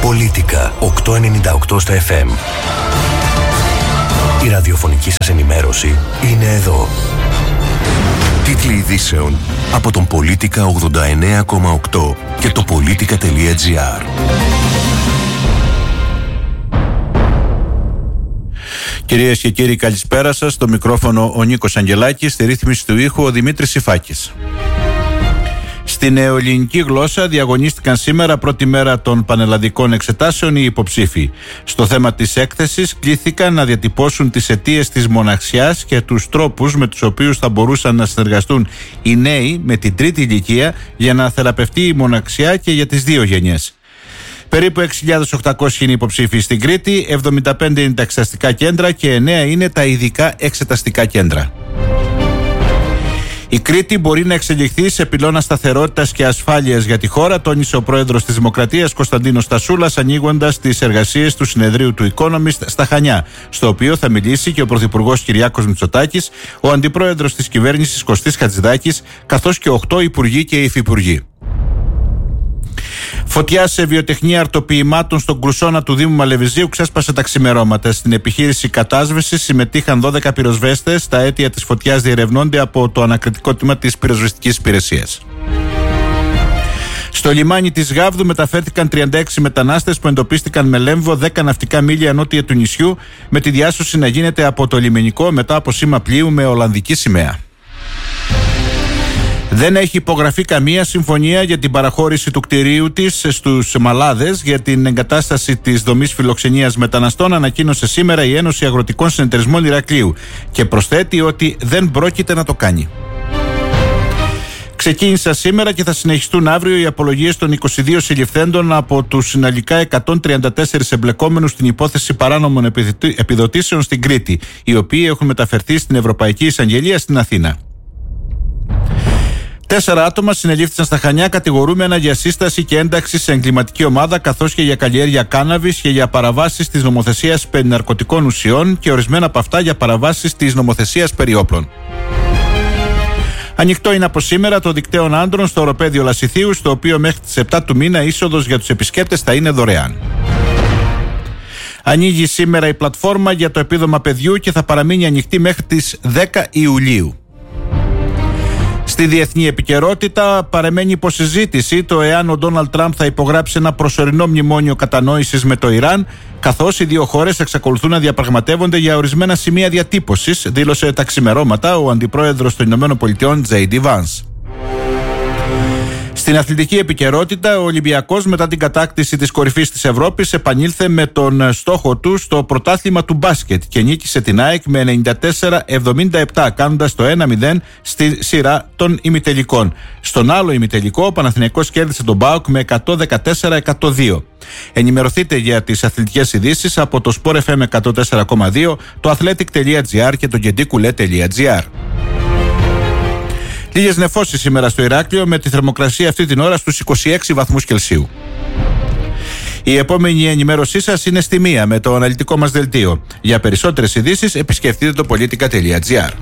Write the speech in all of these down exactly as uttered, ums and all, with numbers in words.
Πολίτικα οκτακόσια ενενήντα οκτώ στα εφ εμ. Η ραδιοφωνική σας ενημέρωση είναι εδώ. Τίτλοι ειδήσεων από τον Πολίτικα ογδόντα εννέα κόμμα οκτώ και το πολίτικα τελεία τζι άρ. Κυρίες και κύριοι, καλησπέρα σας. Στο μικρόφωνο ο Νίκος Αγγελάκης, στη ρύθμιση του ήχου ο Δημήτρης Σιφάκης. Στην νεοελληνική γλώσσα διαγωνίστηκαν σήμερα, πρώτη μέρα των πανελλαδικών εξετάσεων, οι υποψήφοι. Στο θέμα της έκθεσης κλήθηκαν να διατυπώσουν τις αιτίες της μοναξιάς και τους τρόπους με τους οποίους θα μπορούσαν να συνεργαστούν οι νέοι με την τρίτη ηλικία για να θεραπευτεί η μοναξιά και για τις δύο γενιές. Περίπου έξι χιλιάδες οκτακόσιοι είναι υποψήφοι στην Κρήτη, εβδομήντα πέντε είναι τα εξεταστικά κέντρα και εννέα είναι τα ειδικά εξεταστικά κέντρα. Η Κρήτη μπορεί να εξελιχθεί σε πυλώνα σταθερότητας και ασφάλειας για τη χώρα, τόνισε ο πρόεδρος της Δημοκρατίας Κωνσταντίνος Τασούλας, ανοίγοντας τις εργασίες του συνεδρίου του Economist στα Χανιά, στο οποίο θα μιλήσει και ο πρωθυπουργός Κυριάκος Μητσοτάκης, ο αντιπρόεδρος της κυβέρνησης Κωστής Χατζηδάκης, καθώς και οκτώ υπουργοί και υφυπουργοί. Φωτιά σε βιοτεχνία αρτοποιημάτων στον Κρουσόνα του Δήμου Μαλεβιζίου ξέσπασε τα ξημερώματα. Στην επιχείρηση κατάσβεσης συμμετείχαν δώδεκα πυροσβέστες. Τα αίτια της φωτιάς διερευνώνται από το ανακριτικό τμήμα της πυροσβεστικής υπηρεσίας. Στο λιμάνι της Γάβδου μεταφέρθηκαν τριάντα έξι μετανάστες που εντοπίστηκαν με λέμβο δέκα ναυτικά μίλια νότια του νησιού, με τη διάσωση να γίνεται από το λιμενικό μετά από σήμα πλοίου με ολλανδική σημαία. Δεν έχει υπογραφεί καμία συμφωνία για την παραχώρηση του κτηρίου της στους Μαλάδες για την εγκατάσταση της δομής φιλοξενίας μεταναστών, ανακοίνωσε σήμερα η Ένωση Αγροτικών Συνεταιρισμών Ηρακλείου και προσθέτει ότι δεν πρόκειται να το κάνει. Ξεκίνησαν σήμερα και θα συνεχιστούν αύριο οι απολογίες των είκοσι δύο συλληφθέντων από τους συνολικά εκατόν τριάντα τέσσερις εμπλεκόμενους στην υπόθεση παράνομων επιδοτήσεων στην Κρήτη, οι οποίοι έχουν μεταφερθεί στην Ευρωπαϊκή Εισαγγελία στην Αθήνα. Τέσσερα άτομα συνελήφθησαν στα Χανιά κατηγορούμενα για σύσταση και ένταξη σε εγκληματική ομάδα, καθώς και για καλλιέργεια κάναβης και για παραβάσεις της νομοθεσίας περί ναρκωτικών ουσιών και ορισμένα από αυτά για παραβάσεις της νομοθεσίας περί όπλων. Ανοιχτό είναι από σήμερα το δικτέων άντρων στο οροπέδιο Λασιθίου, στο οποίο μέχρι τις επτά του μήνα είσοδος για τους επισκέπτες θα είναι δωρεάν. Ανοίγει σήμερα η πλατφόρμα για το επίδομα παιδιού και θα παραμείνει ανοιχτή μέχρι τις δέκα Ιουλίου. Στη διεθνή επικαιρότητα παραμένει υποσυζήτηση το εάν ο Ντόναλντ Τραμπ θα υπογράψει ένα προσωρινό μνημόνιο κατανόησης με το Ιράν, καθώς οι δύο χώρες εξακολουθούν να διαπραγματεύονται για ορισμένα σημεία διατύπωσης, δήλωσε τα ξημερώματα ο αντιπρόεδρος των Ηνωμένων Πολιτειών Τζέι Ντι Vance. Στην αθλητική επικαιρότητα, ο Ολυμπιακός μετά την κατάκτηση της κορυφής της Ευρώπης επανήλθε με τον στόχο του στο πρωτάθλημα του μπάσκετ και νίκησε την ΑΕΚ με ενενήντα τέσσερα εβδομήντα επτά, κάνοντας το ένα μηδέν στη σειρά των ημιτελικών. Στον άλλο ημιτελικό, ο Παναθηναϊκός κέρδισε τον ΠΑΟΚ με εκατόν δεκατέσσερα εκατόν δύο. Ενημερωθείτε για τις αθλητικές ειδήσεις από το Sport εφ εμ εκατόν τέσσερα κόμμα δύο, το athletic τελεία τζι άρ και το genticoule τελεία τζι άρ. Λίγες νεφώσεις σήμερα στο Ηράκλειο, με τη θερμοκρασία αυτή την ώρα στους είκοσι έξι βαθμούς Κελσίου. Η επόμενη ενημέρωσή σας είναι στη μία με το αναλυτικό μας δελτίο. Για περισσότερες ειδήσεις επισκεφτείτε το πολίτικα τελεία τζι άρ.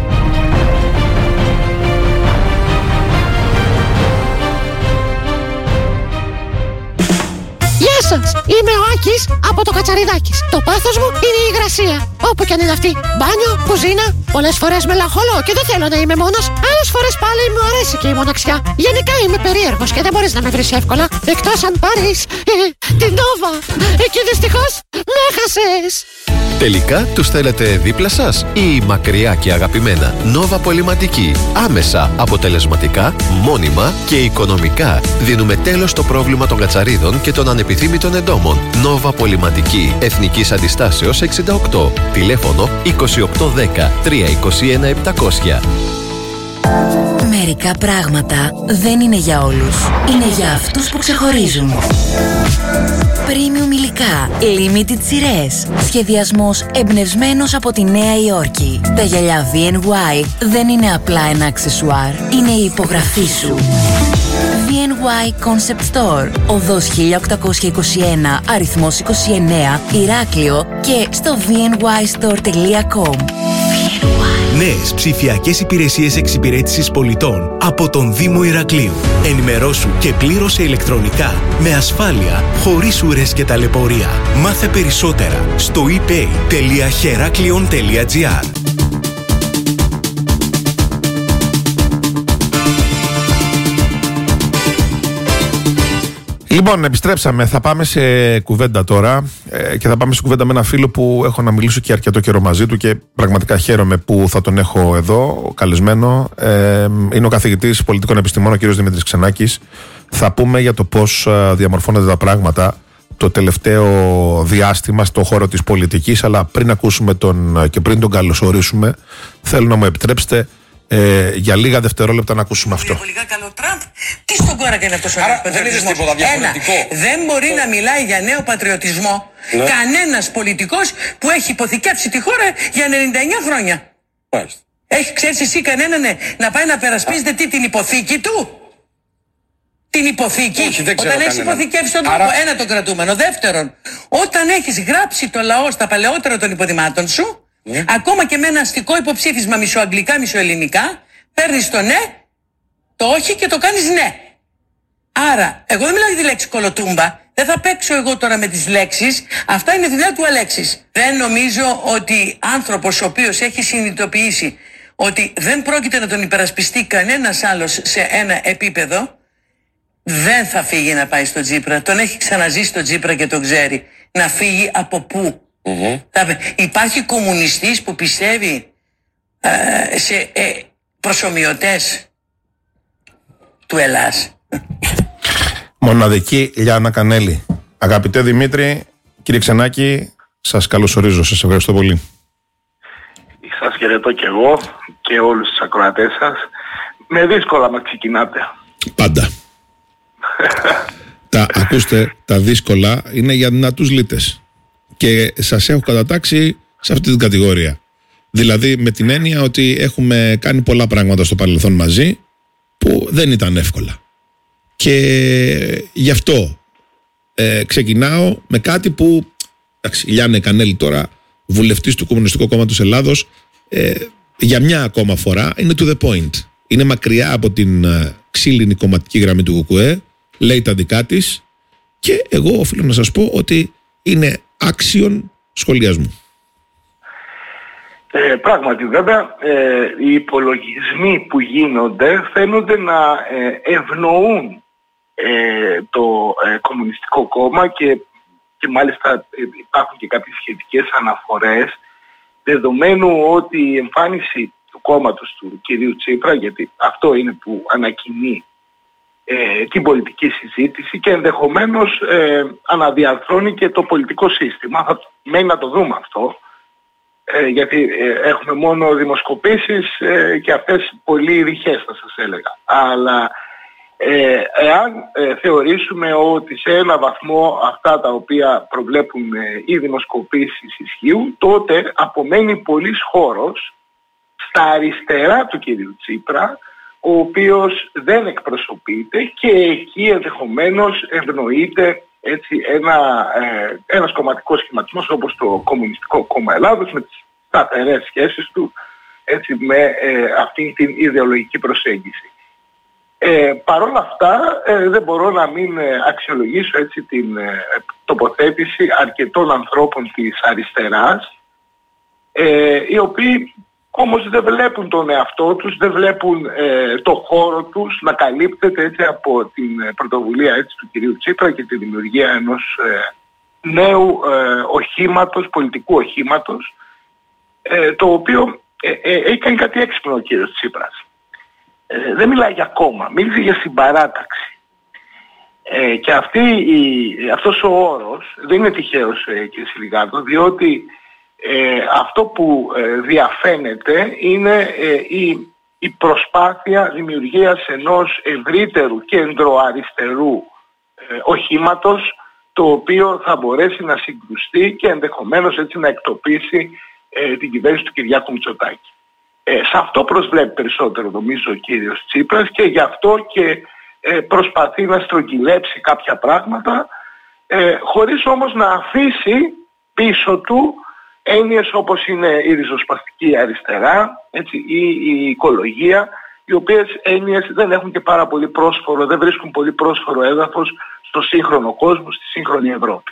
Γεια σας, είμαι ο Άκης από το Κατσαριδάκης. Το πάθος μου είναι η υγρασία. Όπου κι αν είναι αυτή. Μπάνιο, κουζίνα. Πολλές φορές μελαγχολώ και δεν θέλω να είμαι μόνος. Άλλες φορές πάλι μου αρέσει και η μοναξιά. Γενικά είμαι περίεργος και δεν μπορείς να με βρεις εύκολα. Εκτός αν πάρεις ε, την Νόβα. Εκεί δυστυχώς με έχασες. Τελικά τους θέλετε δίπλα σας ή μακριά και αγαπημένα? Νόβα Πολυματική. Άμεσα, αποτελεσματικά, μόνιμα και οικονομικά. Δίνουμε τέλος στο πρόβλημα των κατσαρίδων και των ανεπιθύμητων εντόμων. Νόβα Πολυματική. Εθνικής Αντιστάσεως εξήντα οκτώ. Τηλέφωνο είκοσι οκτώ δέκα τριακόσια είκοσι ένα επτακόσια. Μερικά πράγματα δεν είναι για όλους. Είναι για αυτούς που ξεχωρίζουν. Premium υλικά, limited σειρές. Σχεδιασμός εμπνευσμένος από τη Νέα Υόρκη. Τα γυαλιά βι εν γουάι δεν είναι απλά ένα αξεσουάρ. Είναι η υπογραφή σου. βι εν γουάι Concept Store, οδός χίλια οκτακόσια είκοσι ένα, αριθμός είκοσι εννέα, Ηράκλειο και στο βι εν γουάι στορ τελεία κομ. βι εν γουάι Νέες ψηφιακές υπηρεσίες εξυπηρέτησης πολιτών από τον Δήμο Ηρακλείου. Ενημερώσου και πλήρωσε ηλεκτρονικά, με ασφάλεια, χωρίς ουρές και ταλαιπωρία. Μάθε περισσότερα στο e pay τελεία heraklion τελεία gr. Λοιπόν, επιστρέψαμε. Θα πάμε σε κουβέντα τώρα ε, και θα πάμε σε κουβέντα με ένα φίλο που έχω να μιλήσω και αρκετό καιρό μαζί του και πραγματικά χαίρομαι που θα τον έχω εδώ καλεσμένο. Ε, είναι ο καθηγητής πολιτικών επιστημών, ο κύριος Δημήτρης Ξενάκης. Θα πούμε για το πώς διαμορφώνονται τα πράγματα το τελευταίο διάστημα στον χώρο της πολιτικής, αλλά πριν ακούσουμε τον και πριν τον καλωσορίσουμε, θέλω να μου επιτρέψετε Ε, για λίγα δευτερόλεπτα να ακούσουμε αυτό. Πολύ καλό Τραμπ. Τι στον κόρακα είναι αυτός ο νέος πατριωτισμός? Ένα, δεν μπορεί να μιλάει για νέο πατριωτισμό ναι. κανένας πολιτικός που έχει υποθηκεύσει τη χώρα για ενενήντα εννιά χρόνια. Μάλιστα. Έχει, ξέρεις εσύ κανέναν ναι, να πάει να περασπίζεται τι, την υποθήκη του? Την υποθήκη. Όχι, όταν έχεις υποθηκεύσει τον τόπο, ένα το κρατούμενο. Δεύτερον, όταν έχεις γράψει το λαό στα παλαιότερα των υποδημάτων σου, Mm. ακόμα και με ένα αστικό υποψήφισμα μισοαγγλικά, μισοελληνικά, παίρνεις το ναι, το όχι και το κάνεις ναι. Άρα, εγώ δεν μιλάω για τη λέξη κολοτούμπα, δεν θα παίξω εγώ τώρα με τις λέξεις, αυτά είναι δουλειά του Αλέξης. Δεν νομίζω ότι άνθρωπος ο οποίος έχει συνειδητοποιήσει ότι δεν πρόκειται να τον υπερασπιστεί κανένας άλλος σε ένα επίπεδο, δεν θα φύγει να πάει στο Τσίπρα. Τον έχει ξαναζήσει το Τσίπρα και τον ξέρει. Να φύγει από πού? Mm-hmm. Υπάρχει κομμουνιστής που πιστεύει ε, σε ε, προσομοιωτές του Ελλάς. Μοναδική Λιάννα Κανέλη. Αγαπητέ Δημήτρη, κύριε Ξενάκη, σας καλωσορίζω, σας ευχαριστώ πολύ. Σας χαιρετώ και εγώ και όλους τους ακροατές σας. Με δύσκολα μα ξεκινάτε. Πάντα. τα, ακούστε, τα δύσκολα είναι για δυνατούς λύτες. Και σας έχω κατατάξει σε αυτή την κατηγορία. Δηλαδή με την έννοια ότι έχουμε κάνει πολλά πράγματα στο παρελθόν μαζί που δεν ήταν εύκολα. Και γι' αυτό ε, ξεκινάω με κάτι που, εντάξει, Λιάννα Κανέλη τώρα, βουλευτής του Κομμουνιστικού Κόμματος Ελλάδος, ε, για μια ακόμα φορά είναι to the point. Είναι μακριά από την ε, ξύλινη κομματική γραμμή του ΚΚΕ, λέει τα δικά της και εγώ οφείλω να σας πω ότι είναι άξιον σχολιασμού. Ε, πράγματι βέβαια ε, οι υπολογισμοί που γίνονται φαίνονται να ε, ευνοούν ε, το ε, Κομμουνιστικό Κόμμα και, και μάλιστα ε, υπάρχουν και κάποιες σχετικές αναφορές, δεδομένου ότι η εμφάνιση του κόμματος του κυρίου Τσίπρα, γιατί αυτό είναι που ανακοινεί Ε, την πολιτική συζήτηση και ενδεχομένως ε, αναδιαρθρώνει και το πολιτικό σύστημα. Θα μένει να το δούμε αυτό, ε, γιατί ε, έχουμε μόνο δημοσκοπήσεις ε, και αυτές πολύ ρηχές θα σας έλεγα. Αλλά ε, εάν ε, θεωρήσουμε ότι σε ένα βαθμό αυτά τα οποία προβλέπουν ε, οι δημοσκοπήσεις ισχύουν, τότε απομένει πολύς χώρος στα αριστερά του κυρίου Τσίπρα, ο οποίος δεν εκπροσωπείται και εκεί ενδεχομένως ευνοείται έτσι ένα, ε, ένας κομματικός σχηματισμός όπως το Κομμουνιστικό Κόμμα Ελλάδος με τις σταθερές σχέσεις του έτσι, με ε, αυτή την ιδεολογική προσέγγιση. Ε, Παρ' όλα αυτά ε, δεν μπορώ να μην ε, αξιολογήσω έτσι, την ε, τοποθέτηση αρκετών ανθρώπων της αριστεράς ε, οι οποίοι όμως δεν βλέπουν τον εαυτό τους, δεν βλέπουν ε, το χώρο τους να καλύπτεται έτσι, από την ε, πρωτοβουλία έτσι, του κυρίου Τσίπρα και τη δημιουργία ενός ε, νέου ε, οχήματος, πολιτικού οχήματος, ε, το οποίο ε, ε, έχει κάνει κάτι έξυπνο ο κύριος Τσίπρας. Ε, δεν μιλάει για κόμμα, μίλησε για συμπαράταξη. Ε, και αυτή η, αυτός ο όρος δεν είναι τυχαίος ε, κύριε Σιλιγάρδο, διότι Ε, αυτό που ε, διαφαίνεται είναι ε, η, η προσπάθεια δημιουργίας ενός ευρύτερου κεντροαριστερού ε, οχήματος, το οποίο θα μπορέσει να συγκρουστεί και ενδεχομένως έτσι να εκτοπίσει ε, την κυβέρνηση του Κυριάκου Μητσοτάκη. Ε, σε αυτό προσβλέπει περισσότερο νομίζω ο κύριος Τσίπρας και γι' αυτό και ε, προσπαθεί να στρογγυλέψει κάποια πράγματα ε, χωρίς όμως να αφήσει πίσω του έννοιες όπως είναι η ριζοσπαστική αριστερά, έτσι, ή η οικολογία, οι οποίες έννοιες δεν έχουν και πάρα πολύ πρόσφορο, δεν βρίσκουν πολύ πρόσφορο έδαφος στο σύγχρονο κόσμο, στη σύγχρονη Ευρώπη.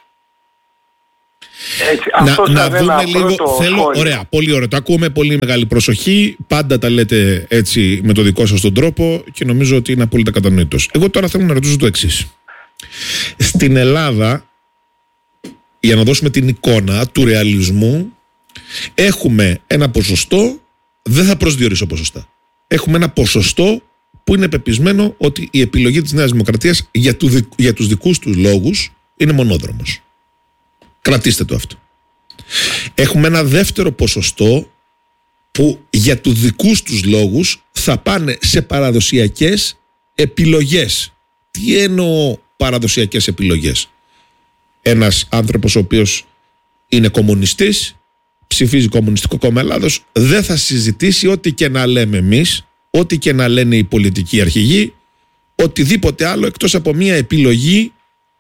Έτσι, να να δούμε λίγο, θέλω, σχόλιο. Ωραία, πολύ ωραία, το ακούω με πολύ μεγάλη προσοχή, πάντα τα λέτε έτσι με το δικό σας τον τρόπο και νομίζω ότι είναι απόλυτα κατανοητός. Εγώ τώρα θέλω να ρωτήσω το εξής. Στην Ελλάδα, για να δώσουμε την εικόνα του ρεαλισμού, έχουμε ένα ποσοστό, δεν θα προσδιορίσω ποσοστά, έχουμε ένα ποσοστό που είναι πεπισμένο ότι η επιλογή της Νέας Δημοκρατίας για, του, για τους δικούς τους λόγους είναι μονόδρομος. Κρατήστε το αυτό. Έχουμε ένα δεύτερο ποσοστό που για τους δικούς τους λόγους θα πάνε σε παραδοσιακές επιλογές. Τι εννοώ παραδοσιακές επιλογές? Ένας άνθρωπος ο οποίος είναι κομμουνιστής, ψηφίζει Κομμουνιστικό Κόμμα Ελλάδος, δεν θα συζητήσει ό,τι και να λέμε εμείς, ό,τι και να λένε οι πολιτικοί αρχηγοί, οτιδήποτε άλλο εκτός από μια επιλογή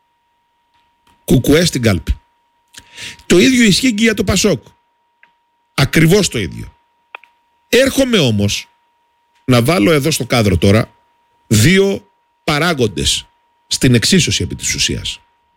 κουκουέ στην κάλπη. Το ίδιο ισχύει και για το Πασόκ. Ακριβώς το ίδιο. Έρχομαι όμως να βάλω εδώ στο κάδρο τώρα δύο παράγοντες στην εξίσωση επί της ουσίας.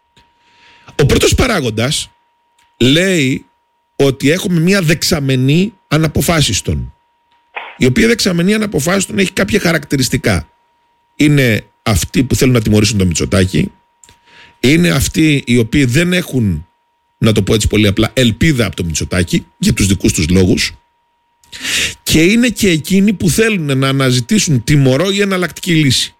Ο πρώτος παράγοντας λέει ότι έχουμε μια δεξαμενή αναποφάσιστον, η οποία δεξαμενή αναποφάσιστον έχει κάποια χαρακτηριστικά. Είναι αυτοί που θέλουν να τιμωρήσουν το Μητσοτάκη, είναι αυτοί οι οποίοι δεν έχουν, να το πω έτσι πολύ απλά, ελπίδα από το Μητσοτάκη για τους δικούς τους λόγους, και είναι και εκείνοι που θέλουν να αναζητήσουν τιμωρό ή εναλλακτική λύση.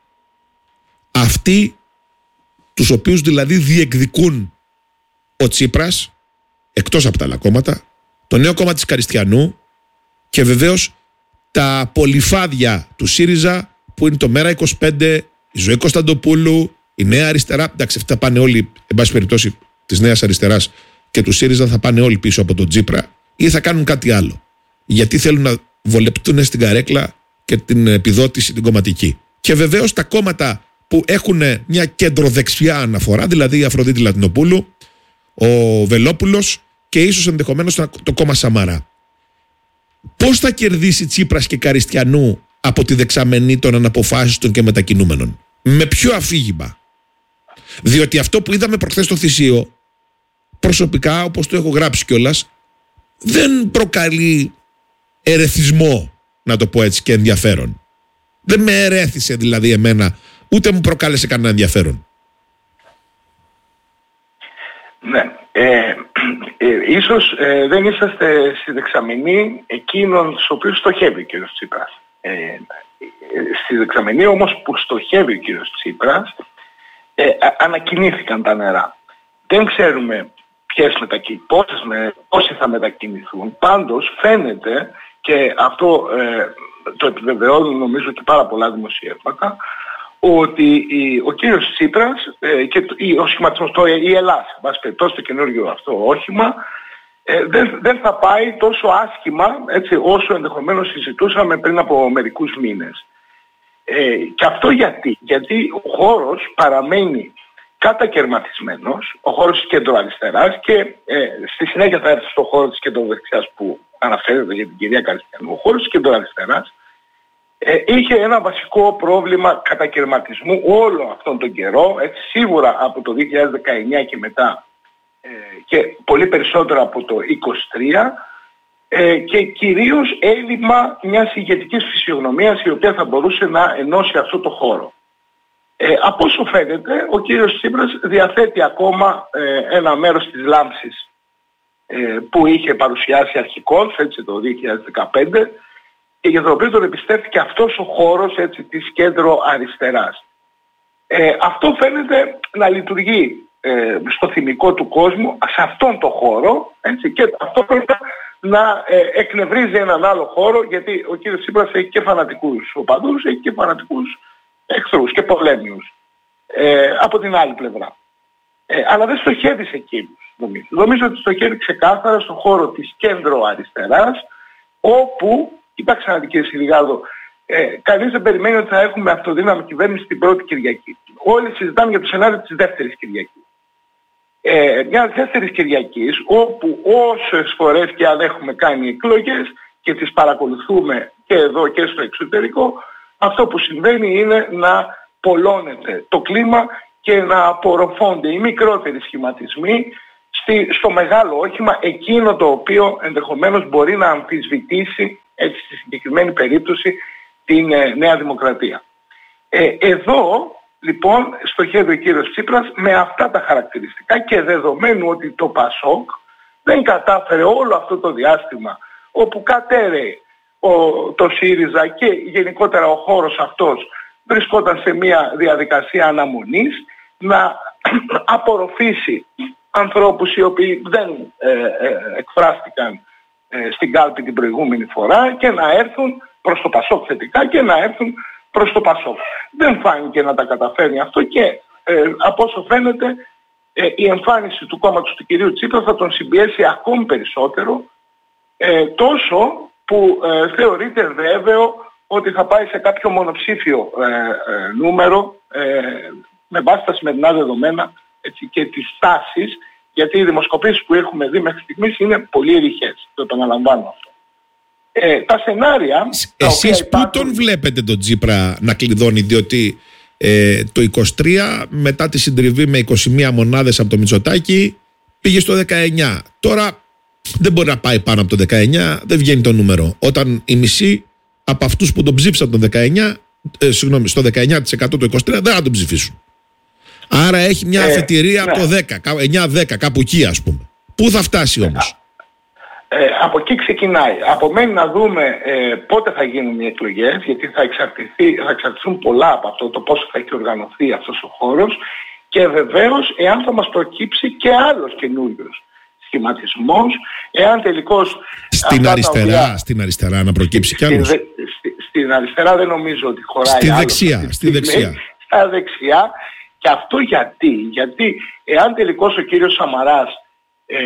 Αυτοί τους οποίους δηλαδή διεκδικούν ο Τσίπρας, εκτός από τα άλλα κόμματα, το νέο κόμμα της Καριστιανού και βεβαίως τα πολυφάδια του ΣΥΡΙΖΑ που είναι το Μέρα είκοσι πέντε, η Ζωή Κωνσταντοπούλου, η Νέα Αριστερά. Εντάξει, αυτά πάνε όλοι, εν πάση περιπτώσει, της Νέας Αριστεράς και του ΣΥΡΙΖΑ θα πάνε όλοι πίσω από τον Τσίπρα ή θα κάνουν κάτι άλλο. Γιατί θέλουν να βολευτούν στην καρέκλα και την επιδότηση την κομματική. Και βεβαίως τα κόμματα που έχουν μια κεντροδεξιά αναφορά, δηλαδή η Αφροδίτη Λατινοπούλου, ο Βελόπουλος και ίσως ενδεχομένως το κόμμα Σαμαρά. Πώς θα κερδίσει Τσίπρας και Καριστιανού από τη δεξαμενή των αναποφάσιστων και μετακινούμενων? Με ποιο αφήγημα? Διότι αυτό που είδαμε προχθές στο Θησίο, προσωπικά, όπως το έχω γράψει κιόλας, δεν προκαλεί ερεθισμό, να το πω έτσι, και ενδιαφέρον. Δεν με ερέθησε δηλαδή εμένα, ούτε μου προκάλεσε κανένα ενδιαφέρον. Ναι. Ε, ε, ίσως ε, δεν είσαστε στη δεξαμενή εκείνων στους οποίους στοχεύει ο κ. Τσίπρας. Ε, ε, στη δεξαμενή όμως που στοχεύει ο κ. Τσίπρας ε, ανακοινήθηκαν τα νερά. Δεν ξέρουμε ποιες μετακι... πόσες με... πόσοι θα μετακινηθούν. Πάντως φαίνεται, και αυτό ε, το επιβεβαιώνουν νομίζω και πάρα πολλά δημοσιεύματα, ότι η, ο κύριος Τσίπρας ε, και το, η, ο σχηματισμός, το, η Ελλάδα, βάση περιπτώσει το καινούργιο αυτό όχημα, ε, δεν, δεν θα πάει τόσο άσχημα, έτσι, όσο ενδεχομένως συζητούσαμε πριν από μερικούς μήνες. Ε, και αυτό γιατί? Γιατί ο χώρος παραμένει κατακερματισμένος, ο χώρος της κεντροαριστεράς, και ε, στη συνέχεια θα έρθει στο χώρο της κεντροδεξιάς που αναφέρεται για την κυρία Καριστιανού. Ο χώρος της κεντροαριστεράς ε, είχε ένα βασικό πρόβλημα κατακερματισμού όλο αυτόν τον καιρό, έτσι, σίγουρα από το δύο χιλιάδες δεκαεννιά και μετά ε, και πολύ περισσότερο από το είκοσι τρία, ε, και κυρίως έλλειμμα μιας ηγετικής φυσιογνωμίας η οποία θα μπορούσε να ενώσει αυτό το χώρο. Ε, από όσο φαίνεται, ο κύριος Τσίπρας διαθέτει ακόμα ε, ένα μέρος της λάμψης ε, που είχε παρουσιάσει αρχικώς, έτσι, το δύο χιλιάδες δεκαπέντε, και για το οποίο τον εμπιστεύτηκε αυτός ο χώρος, έτσι, της κέντρο αριστεράς. Ε, αυτό φαίνεται να λειτουργεί ε, στο θυμικό του κόσμου, σε αυτόν τον χώρο, έτσι, και αυτό πρέπει να ε, εκνευρίζει έναν άλλο χώρο, γιατί ο κύριος Τσίπρας έχει και φανατικούς οπαδούς, έχει και φανατικούς εχθρούς και πολέμιους ε, από την άλλη πλευρά. Ε, αλλά δεν στοχεύει σε εκείνους, νομίζω. Νομίζω ότι στοχεύει ξεκάθαρα στον χώρο της κέντρο αριστεράς, όπου, κοιτάξτε να δει κύριε Σιλιγάδο, ε, κανείς δεν περιμένει ότι θα έχουμε αυτοδύναμη κυβέρνηση την πρώτη Κυριακή. Όλοι συζητάμε για το σενάριο της δεύτερης Κυριακής. ε, μιας δεύτερης Κυριακής, όπου όσες φορές και αν έχουμε κάνει εκλογές και τις παρακολουθούμε και εδώ και στο εξωτερικό, αυτό που συμβαίνει είναι να πολλώνεται το κλίμα και να απορροφώνται οι μικρότεροι σχηματισμοί στη, στο μεγάλο όχημα, εκείνο το οποίο ενδεχομένως μπορεί να αμφισβητήσει, έτσι στη συγκεκριμένη περίπτωση, την ε, Νέα Δημοκρατία. Ε, εδώ λοιπόν στοχεύει ο κύριος Τσίπρας με αυτά τα χαρακτηριστικά και δεδομένου ότι το ΠΑΣΟΚ δεν κατάφερε όλο αυτό το διάστημα όπου κατέρεε ο, το ΣΥΡΙΖΑ και γενικότερα ο χώρος αυτός βρισκόταν σε μια διαδικασία αναμονής, να απορροφήσει ανθρώπους οι οποίοι δεν ε, ε, εκφράστηκαν ε, στην κάλπη την προηγούμενη φορά και να έρθουν προς το ΠΑΣΟΚ θετικά και να έρθουν προς το ΠΑΣΟΚ. Δεν φάνηκε να τα καταφέρνει αυτό και ε, από όσο φαίνεται ε, η εμφάνιση του κόμματος του κυρίου Τσίπρα θα τον συμπιέσει ακόμη περισσότερο, ε, τόσο που ε, θεωρείται βέβαιο ότι θα πάει σε κάποιο μονοψήφιο ε, ε, νούμερο ε, με βάση τα σημερινά δεδομένα, έτσι, και τις τάσεις, γιατί οι δημοσκοπήσεις που έχουμε δει μέχρι στιγμής είναι πολύ ρηχές, το επαναλαμβάνω αυτό. Ε, τα σενάρια... Εσείς τα υπάρχουν... πού τον βλέπετε τον Τσίπρα να κλειδώνει, διότι ε, το είκοσι τρία μετά τη συντριβή με είκοσι μία μονάδες από το Μητσοτάκη πήγε στο δεκαεννιά. Τώρα δεν μπορεί να πάει πάνω από το δεκαεννιά, δεν βγαίνει το νούμερο. Όταν η μισή από αυτούς που τον ψήφισαν το δεκαεννιά, ε, συγγνώμη, στο δεκαεννιά τοις εκατό το είκοσι τρία δεν θα τον ψηφίσουν. Άρα έχει μια ε, αφετηρία ναι. από το δέκα, εννιά δέκα, κάπου εκεί ας πούμε. Πού θα φτάσει όμως? Ε, από εκεί ξεκινάει. Απομένει να δούμε ε, πότε θα γίνουν οι εκλογές, γιατί θα, εξαρτηθεί, θα εξαρτηθούν πολλά από αυτό, το πώς θα έχει οργανωθεί αυτός ο χώρος και βεβαίως εάν θα μας προκύψει και άλλος καινούριος σχηματισμός, εάν τελικώς... Στην αριστερά, οποία... στην αριστερά να προκύψει κι άλλος. Στην, στη, στην αριστερά δεν νομίζω ότι χωράει στη άλλος. Δεξιά, στη δεξιά. Στα δεξιά. Και αυτό γιατί, γιατί εάν τελικώς ο κύριος Σαμαράς ε,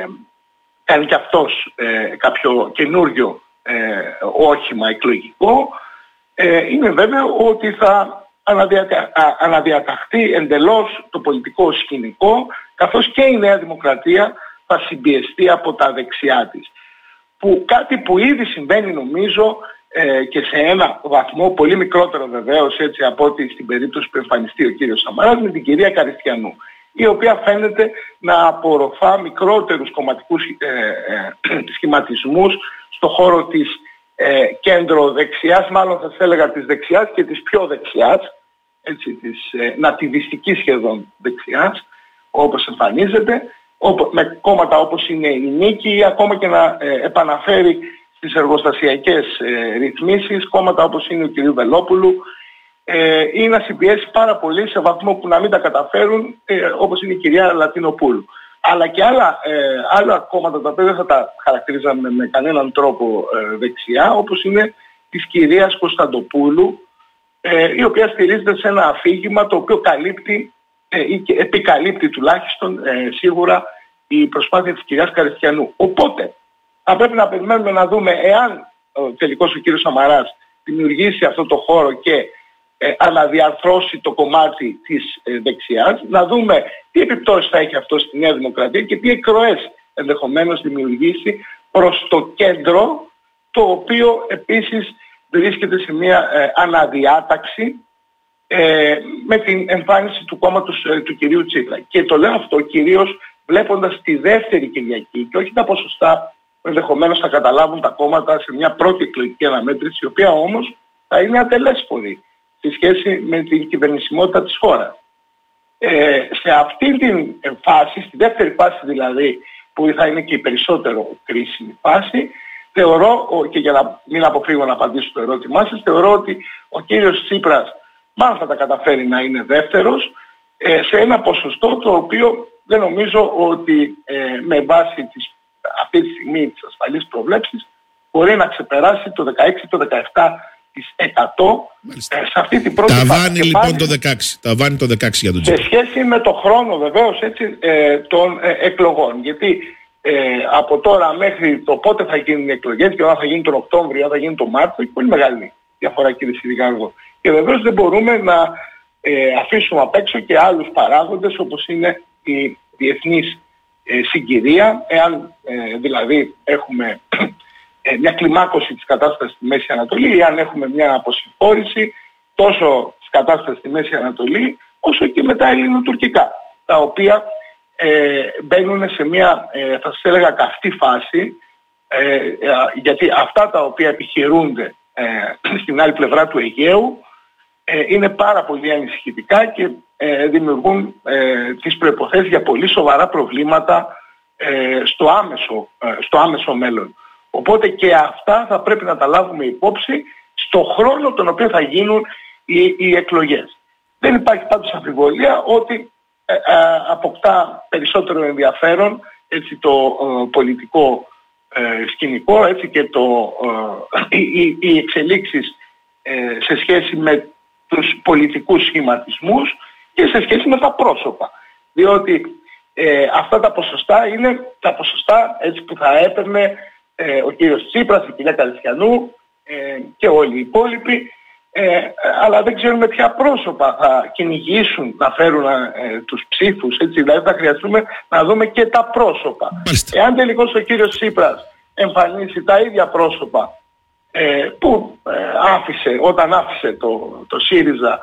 κάνει και αυτός ε, κάποιο καινούριο ε, όχημα εκλογικό, ε, είναι βέβαιο ότι θα αναδιατα... αναδιαταχθεί εντελώς το πολιτικό σκηνικό, καθώς και η Νέα Δημοκρατία θα συμπιεστεί από τα δεξιά της. Που κάτι που ήδη συμβαίνει νομίζω ε, και σε ένα βαθμό πολύ μικρότερο βεβαίως, έτσι, από ότι στην περίπτωση που εμφανιστεί ο κύριος Σαμαράς με την κυρία Καριστιανού, η οποία φαίνεται να απορροφά μικρότερους κομματικούς ε, ε, σχηματισμούς στο χώρο της ε, κέντρο-δεξιάς, μάλλον θα σας έλεγα της δεξιάς και της πιο δεξιάς, έτσι, της ε, νατιβιστικής σχεδόν δεξιάς, όπως εμφανίζεται, με κόμματα όπως είναι η Νίκη ή ακόμα και να ε, επαναφέρει στις εργοστασιακές ε, ρυθμίσεις κόμματα όπως είναι ο κ. Βελόπουλου ε, ή να συμπιέσει πάρα πολύ σε βαθμό που να μην τα καταφέρουν ε, όπως είναι η κυρία Λατινοπούλου. Αλλά και άλλα, ε, άλλα κόμματα τα οποία δεν θα τα χαρακτηρίζαμε με κανέναν τρόπο ε, δεξιά, όπως είναι της κυρίας Κωνσταντοπούλου, ε, η οποία στηρίζεται σε ένα αφήγημα το οποίο καλύπτει ή και επικαλύπτει τουλάχιστον ε, σίγουρα η προσπάθεια της κυρίας Καριστιανού. Οπότε θα πρέπει να περιμένουμε να δούμε εάν ε, τελικώς ο κύριος Σαμαράς δημιουργήσει αυτό το χώρο και ε, αναδιαρθρώσει το κομμάτι της ε, δεξιάς, να δούμε τι επιπτώσεις θα έχει αυτό στη Νέα Δημοκρατία και τι εκροές ενδεχομένως δημιουργήσει προς το κέντρο, το οποίο επίσης βρίσκεται σε μια ε, αναδιάταξη Ε, με την εμφάνιση του κόμματος ε, του κυρίου Τσίπρα. Και το λέω αυτό κυρίως βλέποντας τη δεύτερη Κυριακή και όχι τα ποσοστά που ενδεχομένως θα καταλάβουν τα κόμματα σε μια πρώτη εκλογική αναμέτρηση, η οποία όμως θα είναι ατελέσφορη στη σχέση με την κυβερνησιμότητα της χώρας. Ε, σε αυτή την φάση, στη δεύτερη φάση δηλαδή, που θα είναι και η περισσότερο κρίσιμη φάση, θεωρώ, και για να μην αποφύγω να απαντήσω το ερώτημά σας, θεωρώ ότι ο κύριος Τσίπρας μάλλον θα τα καταφέρει να είναι δεύτερος ε, σε ένα ποσοστό το οποίο δεν νομίζω ότι ε, με βάση τις, αυτή τη στιγμή τις ασφαλείς προβλέψεις μπορεί να ξεπεράσει το δεκαέξι το δεκαεπτά τοις εκατό ε, σε αυτή την πρώτη φάση. Ταβάνει λοιπόν το δεκαέξι, ταβάνει το δεκαέξι για τον Τσίπρα. Σε σχέση με το χρόνο βεβαίως έτσι, ε, των ε, εκλογών. Γιατί ε, από τώρα μέχρι το πότε θα γίνουν οι εκλογές και όταν θα γίνει τον Οκτώβριο, αν θα γίνει τον Μάρτιο, έχει πολύ μεγάλη διαφορά, κύριε Σιδηγάργο. Και βεβαίως δεν μπορούμε να ε, αφήσουμε απ' έξω και άλλους παράγοντες όπως είναι η διεθνής ε, συγκυρία, εάν ε, δηλαδή έχουμε ε, μια κλιμάκωση της κατάστασης στη Μέση Ανατολή ή αν έχουμε μια αποσυμφόρηση τόσο της κατάστασης στη Μέση Ανατολή όσο και με τα ελληνοτουρκικά, τα οποία ε, μπαίνουν σε μια, ε, θα σας έλεγα, καυτή φάση, ε, ε, γιατί αυτά τα οποία επιχειρούνται ε, στην άλλη πλευρά του Αιγαίου ε, είναι πάρα πολύ ανησυχητικά και ε, δημιουργούν ε, τις προϋποθέσεις για πολύ σοβαρά προβλήματα ε, στο, άμεσο, ε, στο άμεσο μέλλον. Οπότε και αυτά θα πρέπει να τα λάβουμε υπόψη στο χρόνο τον οποίο θα γίνουν οι, οι εκλογές. Δεν υπάρχει πάντως αμφιβολία ότι ε, ε, αποκτά περισσότερο ενδιαφέρον έτσι, το ε, πολιτικό ε, σκηνικό, έτσι, και το, ε, οι, οι εξελίξεις ε, σε σχέση με τους πολιτικούς σχηματισμούς και σε σχέση με τα πρόσωπα. Διότι ε, αυτά τα ποσοστά είναι τα ποσοστά, έτσι, που θα έπαιρνε ε, ο κύριος Τσίπρας, η κυρία Καριστιανού ε, και όλοι οι υπόλοιποι, ε, αλλά δεν ξέρουμε ποια πρόσωπα θα κυνηγήσουν να φέρουν ε, τους ψήφους, έτσι, δηλαδή θα χρειαστούμε να δούμε και τα πρόσωπα. Μάλιστα. Εάν τελικώς ο κύριος Τσίπρας εμφανίσει τα ίδια πρόσωπα ε, που ε, άφησε όταν άφησε το, το ΣΥΡΙΖΑ,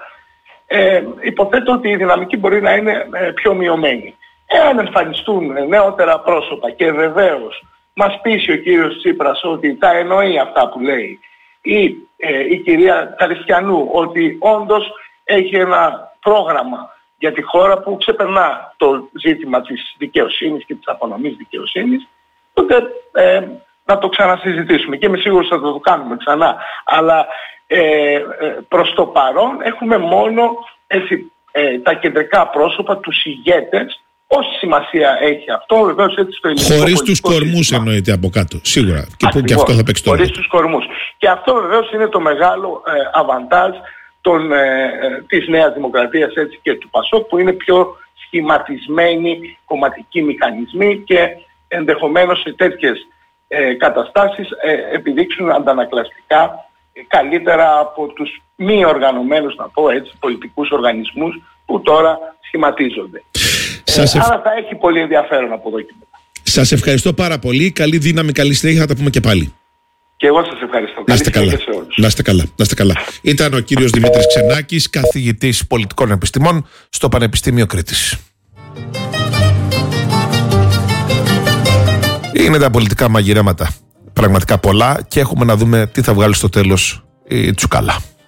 ε, υποθέτω ότι η δυναμική μπορεί να είναι ε, πιο μειωμένη. Εάν εμφανιστούν νεότερα πρόσωπα και βεβαίως μας πείσει ο κύριος Τσίπρας ότι τα εννοεί αυτά που λέει, ή ε, η κυρία Καριστιανού ότι όντως έχει ένα πρόγραμμα για τη χώρα που ξεπερνά το ζήτημα της δικαιοσύνης και της απονομής δικαιοσύνης, τότε ε, να το ξανασυζητήσουμε και είμαι σίγουρος ότι θα το κάνουμε ξανά. Αλλά ε, ε, προς το παρόν έχουμε μόνο έτσι, ε, τα κεντρικά πρόσωπα, τους ηγέτες. Όση σημασία έχει αυτό, βεβαίως έτσι στο ελληνικό. Χωρίς τους κορμούς εννοείται από κάτω, σίγουρα. Και, που, και αυτό θα παίξει το χωρίς τους κορμούς. Και αυτό βεβαίως είναι το μεγάλο ε, αβαντάζ των, ε, ε, της Νέας Δημοκρατίας, έτσι, και του ΠΑΣΟΚ, που είναι πιο σχηματισμένοι κομματικοί μηχανισμοί και ενδεχομένως σε τέτοιες ε, καταστάσεις ε, επιδείξουν αντανακλαστικά ε, καλύτερα από τους μη οργανωμένους, να πω έτσι, πολιτικούς οργανισμούς που τώρα σχηματίζονται. Σας ε, ευ... Άρα θα έχει πολύ ενδιαφέρον από εδώ και μετά. Σας ευχαριστώ πάρα πολύ. Καλή δύναμη, καλή συνέχεια. Θα τα πούμε και πάλι. Και εγώ σας ευχαριστώ. Να είστε καλά. Να είστε καλά. Να είστε καλά. Ήταν ο κύριος Δημήτρης Ξενάκης, καθηγητής πολιτικών επιστημών στο Πανεπιστήμιο Κρήτης. Είναι τα πολιτικά μαγειρέματα πραγματικά πολλά και έχουμε να δούμε τι θα βγάλει στο τέλος η Τσουκάλα.